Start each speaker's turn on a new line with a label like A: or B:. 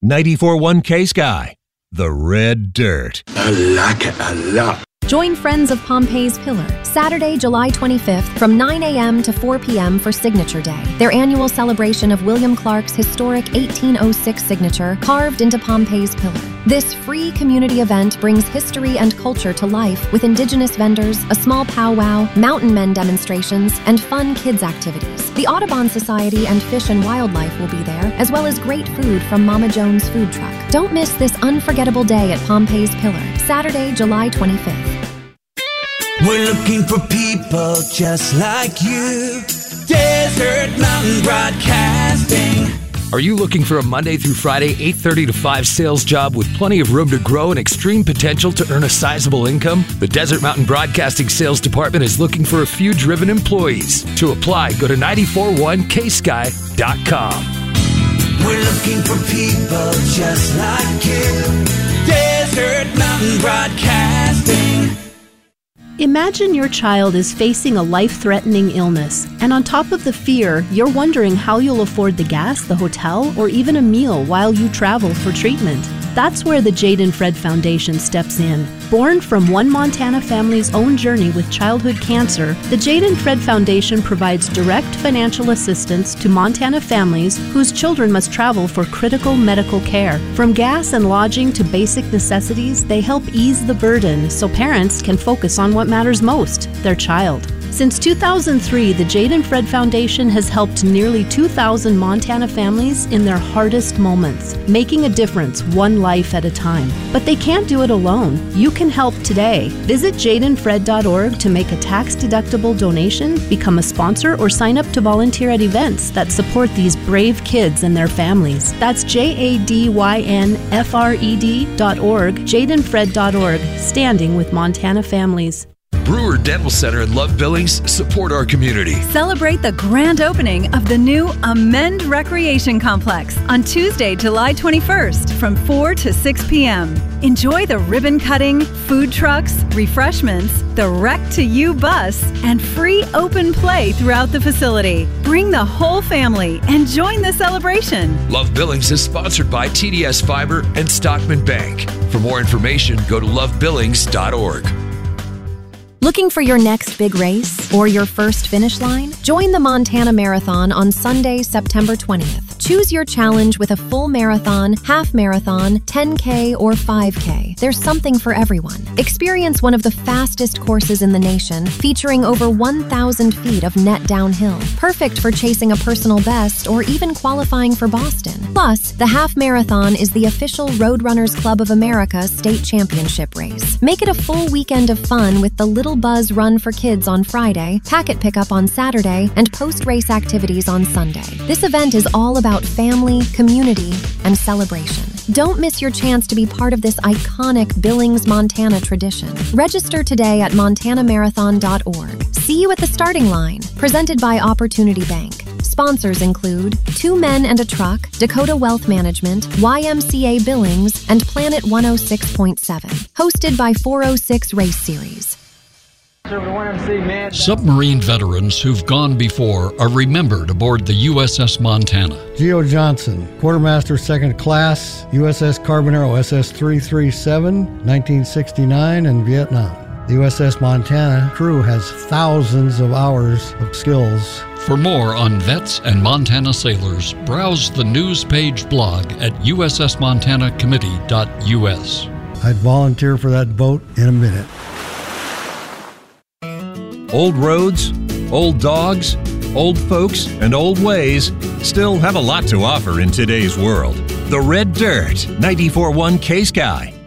A: 94.1 K-Sky, the Red Dirt.
B: I like it a lot.
C: Join Friends of Pompey's Pillar, Saturday, July 25th from 9 a.m. to 4 p.m. for Signature Day, their annual celebration of William Clark's historic 1806 signature carved into Pompey's Pillar. This free community event brings history and culture to life with indigenous vendors, a small powwow, mountain men demonstrations, and fun kids activities. The Audubon Society and Fish and Wildlife will be there, as well as great food from Mama Jones Food Truck. Don't miss this unforgettable day at Pompey's Pillar, Saturday, July 25th.
D: We're looking for people just like you. Desert Mountain Broadcasting.
E: Are you looking for a Monday through Friday, 8:30 to 5 sales job with plenty of room to grow and extreme potential to earn a sizable income? The Desert Mountain Broadcasting Sales Department is looking for a few driven employees. To apply, go to 941ksky.com.
D: We're looking for people just like you. Desert Mountain Broadcasting.
F: Imagine your child is facing a life-threatening illness, and on top of the fear, you're wondering how you'll afford the gas, the hotel, or even a meal while you travel for treatment. That's where the Jade and Fred Foundation steps in. Born from one Montana family's own journey with childhood cancer, the Jade and Fred Foundation provides direct financial assistance to Montana families whose children must travel for critical medical care. From gas and lodging to basic necessities, they help ease the burden so parents can focus on what matters most, their child. Since 2003, the Jade and Fred Foundation has helped nearly 2,000 Montana families in their hardest moments, making a difference one life at a time. But they can't do it alone. You can help today. Visit jadeandfred.org to make a tax-deductible donation, become a sponsor, or sign up to volunteer at events that support these brave kids and their families. That's JADYNFRED.org, jadeandfred.org, standing with Montana families.
E: Brewer Dental Center and Love Billings support our community.
G: Celebrate the grand opening of the new Amend Recreation Complex on Tuesday, July 21st from 4 to 6 p.m. Enjoy the ribbon cutting, food trucks, refreshments, the Rec to You bus, and free open play throughout the facility. Bring the whole family and join the celebration.
E: Love Billings is sponsored by TDS Fiber and Stockman Bank. For more information, go to lovebillings.org.
C: Looking for your next big race or your first finish line? Join the Montana Marathon on Sunday, September 20th. Choose your challenge with a full marathon, half marathon, 10K, or 5K. There's something for everyone. Experience one of the fastest courses in the nation, featuring over 1,000 feet of net downhill. Perfect for chasing a personal best or even qualifying for Boston. Plus, the half marathon is the official Roadrunners Club of America state championship race. Make it a full weekend of fun with the Little Buzz Run for Kids on Friday, packet pickup on Saturday, and post-race activities on Sunday. This event is all about family, community, and celebration. Don't miss your chance to be part of this iconic Billings, Montana tradition. Register today at montanamarathon.org. See you at the starting line. Presented by Opportunity Bank. Sponsors include Two Men and a Truck, Dakota Wealth Management, YMCA Billings, and Planet 106.7. Hosted by 406 Race Series.
H: Submarine veterans who've gone before are remembered aboard the USS Montana.
I: Geo Johnson, Quartermaster 2nd Class, USS Carbonero SS-337, 1969 in Vietnam. The USS Montana crew has thousands of hours of skills.
H: For more on vets and Montana sailors, browse the news page blog at ussmontanacommittee.us.
I: I'd volunteer for that boat in a minute.
A: Old roads, old dogs, old folks, and old ways still have a lot to offer in today's world. The Red Dirt, 94.1 K-Sky.